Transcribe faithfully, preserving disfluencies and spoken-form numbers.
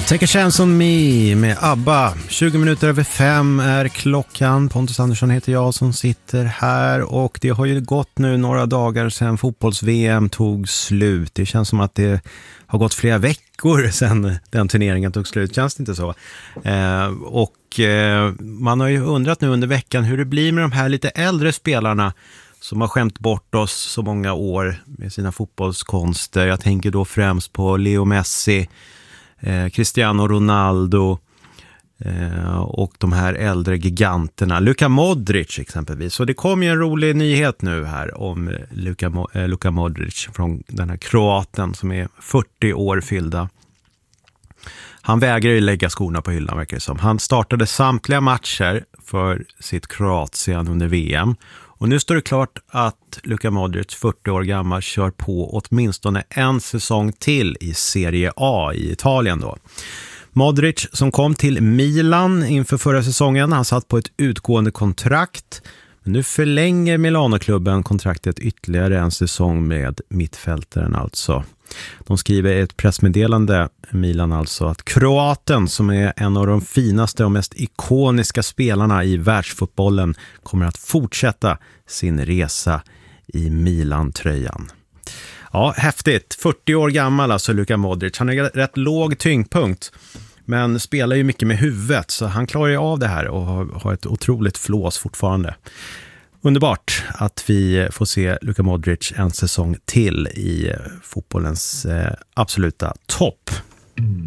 Take a chance on me med ABBA. tjugo minuter över fem är klockan. Pontus Andersson heter jag som sitter här. Och det har ju gått nu några dagar sedan fotbolls-V M tog slut. Det känns som att det har gått flera veckor sedan den turneringen tog slut. Känns det inte så? Eh, och eh, man har ju undrat nu under veckan hur det blir med de här lite äldre spelarna som har skämt bort oss så många år med sina fotbollskonster. Jag tänker då främst på Leo Messi, Eh, Cristiano Ronaldo eh, och de här äldre giganterna, Luka Modric exempelvis. Så det kom ju en rolig nyhet nu här om Luka, Mo- eh, Luka Modric från den här kroaten som är fyrtio år fyllda. Han vägrar ju lägga skorna på hyllan, verkar det som. Han startade samtliga matcher för sitt Kroatien under V M. Och nu står det klart att Luka Modric, fyrtio år gammal, kör på åtminstone en säsong till i Serie A i Italien då. Modric som kom till Milan inför förra säsongen, han satt på ett utgående kontrakt. Men nu förlänger Milano-klubben kontraktet ytterligare en säsong med mittfältaren alltså. De skriver i ett pressmeddelande, Milan alltså, att kroaten som är en av de finaste och mest ikoniska spelarna i världsfotbollen kommer att fortsätta sin resa i Milan-tröjan. Ja, häftigt. fyrtio år gammal alltså Luka Modric. Han har rätt låg tyngdpunkt men spelar ju mycket med huvudet så han klarar ju av det här och har, har ett otroligt flås fortfarande. Underbart att vi får se Luka Modric en säsong till i fotbollens eh, absoluta topp.